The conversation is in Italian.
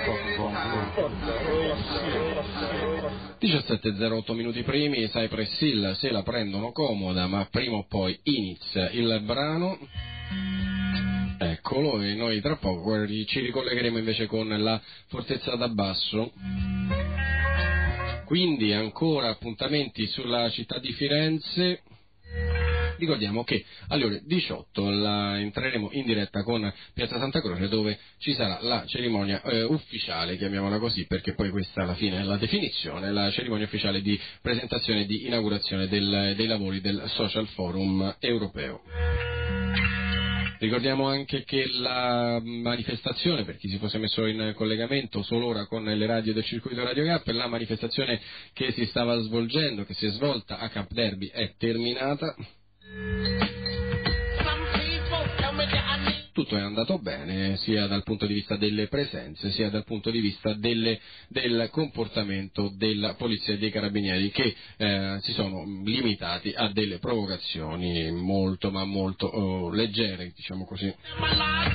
17:08 minuti primi, Cypress Hill se la prendono comoda, ma prima o poi inizia il brano. Eccolo, e noi tra poco ci ricollegheremo invece con la Fortezza da Basso. Quindi ancora appuntamenti sulla città di Firenze. Ricordiamo che alle ore 18 entreremo in diretta con Piazza Santa Croce, dove ci sarà la cerimonia ufficiale, chiamiamola così, perché poi questa alla fine è la definizione, la cerimonia ufficiale di presentazione e di inaugurazione dei lavori del Social Forum europeo. Ricordiamo anche che la manifestazione, per chi si fosse messo in collegamento solo ora con le radio del circuito Radio Gap, la manifestazione che si stava svolgendo, che si è svolta a Camp Derby, è terminata. Tutto è andato bene, sia dal punto di vista delle presenze, sia dal punto di vista del comportamento della polizia e dei carabinieri, che si sono limitati a delle provocazioni molto, ma molto leggere, diciamo così.